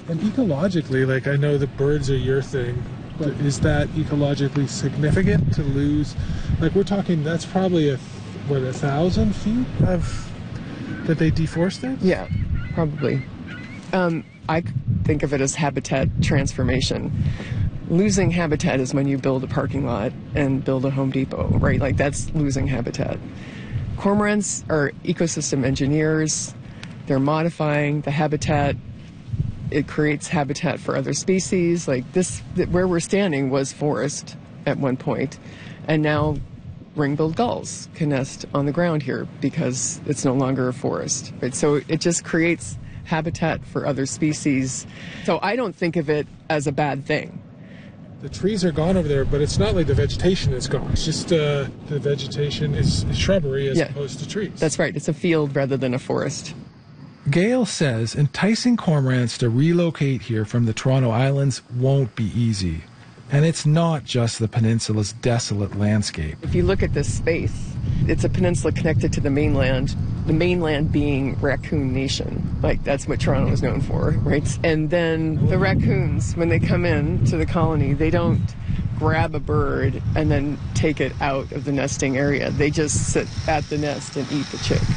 And ecologically, like, I know the birds are your thing, but is that ecologically significant to lose? Like, we're talking, that's probably 1,000 feet of that they deforested? Yeah, probably. I think of it as habitat transformation. Losing habitat is when you build a parking lot and build a Home Depot, right? Like, that's losing habitat. Cormorants are ecosystem engineers. They're modifying the habitat. It creates habitat for other species. Like this, where we're standing was forest at one point, and now ring-billed gulls can nest on the ground here because it's no longer a forest. Right? So it just creates habitat for other species. So I don't think of it as a bad thing. The trees are gone over there, but it's not like the vegetation is gone. It's just the vegetation is shrubbery as opposed to trees. That's right. It's a field rather than a forest. Gail says enticing cormorants to relocate here from the Toronto Islands won't be easy. And it's not just the peninsula's desolate landscape. If you look at this space, it's a peninsula connected to the mainland being Raccoon Nation. Like, that's what Toronto is known for, right? And then the raccoons, when they come in to the colony, they don't grab a bird and then take it out of the nesting area. They just sit at the nest and eat the chick.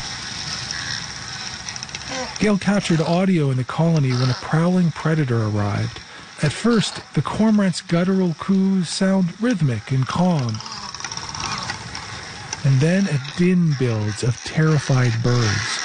Gail captured audio in the colony when a prowling predator arrived. At first, the cormorant's guttural coos sound rhythmic and calm. And then a din builds of terrified birds.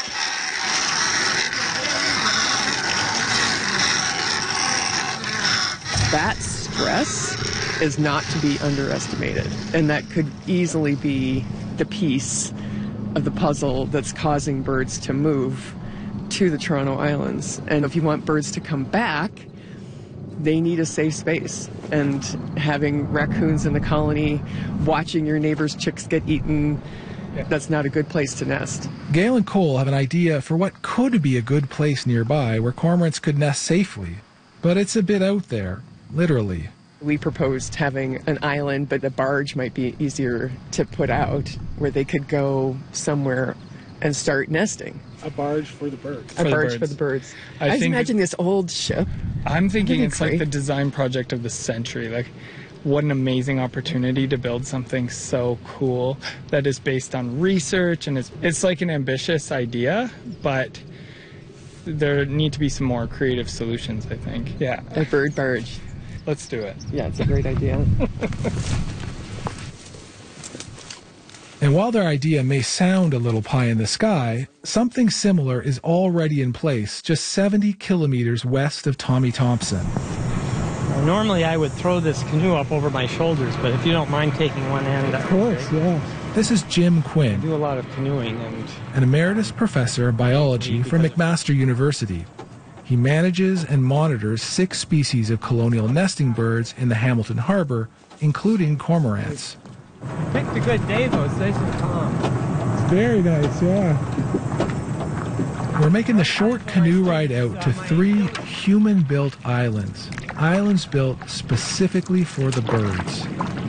That stress is not to be underestimated, and that could easily be the piece of the puzzle that's causing birds to move to the Toronto Islands. And if you want birds to come back, they need a safe space. And having raccoons in the colony, watching your neighbor's chicks get eaten, that's not a good place to nest. Gail and Cole have an idea for what could be a good place nearby where cormorants could nest safely. But it's a bit out there, literally. We proposed having an island, but the barge might be easier to put out, where they could go somewhere and start nesting. A barge for the birds. A barge for the birds. I just imagine this old ship. I'm thinking it's like the design project of the century. Like, what an amazing opportunity to build something so cool that is based on research, and it's like an ambitious idea, but there need to be some more creative solutions, I think. Yeah. A bird barge. Let's do it. Yeah, it's a great idea. And while their idea may sound a little pie in the sky, something similar is already in place just 70 kilometers west of Tommy Thompson. Normally I would throw this canoe up over my shoulders, but if you don't mind taking one end. Of course, yeah. This is Jim Quinn. I do a lot of canoeing. An emeritus professor of biology from McMaster University. He manages and monitors 6 species of colonial nesting birds in the Hamilton Harbor, including cormorants. Picked a good day, though. It's nice and calm. It's very nice, yeah. We're making the short canoe ride out to 3 human-built islands. Islands built specifically for the birds.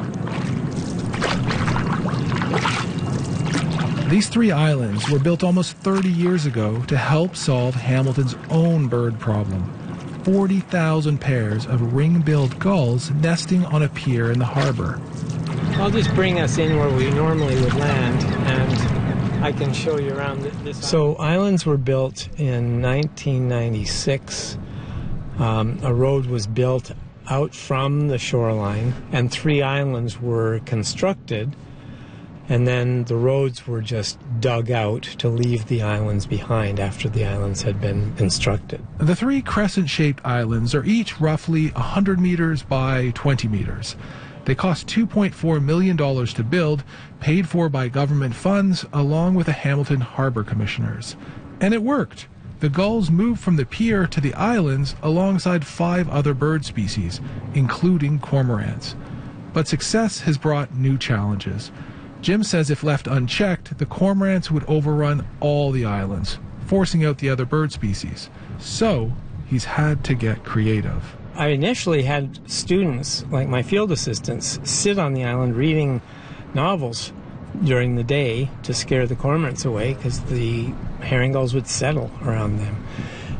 These 3 islands were built almost 30 years ago to help solve Hamilton's own bird problem. 40,000 pairs of ring-billed gulls nesting on a pier in the harbor. I'll just bring us in where we normally would land, and I can show you around this. So islands were built in 1996. A road was built out from the shoreline, and 3 islands were constructed, and then the roads were just dug out to leave the islands behind after the islands had been constructed. The 3 crescent-shaped islands are each roughly 100 meters by 20 meters. They cost $2.4 million to build, paid for by government funds, along with the Hamilton Harbor Commissioners. And it worked. The gulls moved from the pier to the islands alongside 5 other bird species, including cormorants. But success has brought new challenges. Jim says if left unchecked, the cormorants would overrun all the islands, forcing out the other bird species. So he's had to get creative. I initially had students, like my field assistants, sit on the island reading novels during the day to scare the cormorants away because the herring gulls would settle around them.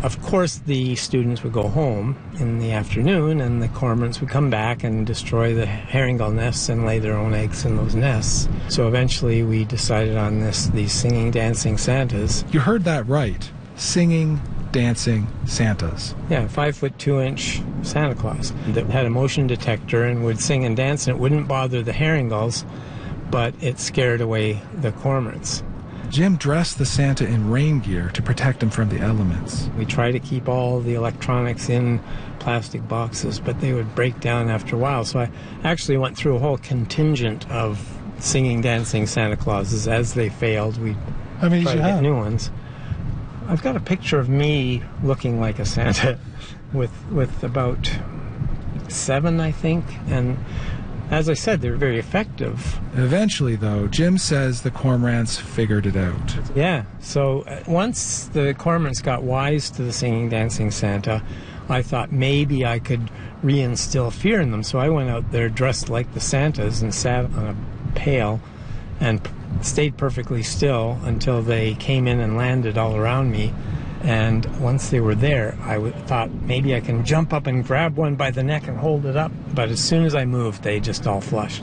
Of course, the students would go home in the afternoon, and the cormorants would come back and destroy the herring gull nests and lay their own eggs in those nests. So eventually we decided on these singing, dancing Santas. You heard that right. Singing, dancing Santas. Yeah, 5'2" Santa Claus that had a motion detector and would sing and dance, and it wouldn't bother the herring gulls, but it scared away the cormorants. Jim dressed the Santa in rain gear to protect him from the elements. We try to keep all the electronics in plastic boxes, but they would break down after a while. So I actually went through a whole contingent of singing, dancing Santa Clauses. As they failed, we How many tried did to you get have? new ones. I've got a picture of me looking like a Santa with about 7, I think, and as I said, they're very effective. Eventually, though, Jim says the cormorants figured it out. Yeah, so once the cormorants got wise to the singing, dancing Santa, I thought maybe I could reinstill fear in them. So I went out there dressed like the Santas and sat on a pail and stayed perfectly still until they came in and landed all around me. And once they were there, I thought maybe I can jump up and grab one by the neck and hold it up. But as soon as I moved, they just all flushed.